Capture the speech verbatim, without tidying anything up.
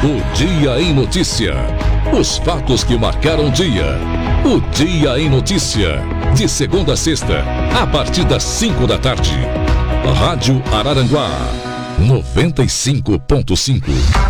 O Dia em Notícia. Os fatos que marcaram o dia. O Dia em Notícia. De segunda a sexta, a partir das cinco da tarde. Rádio Araranguá. noventa e cinco ponto cinco.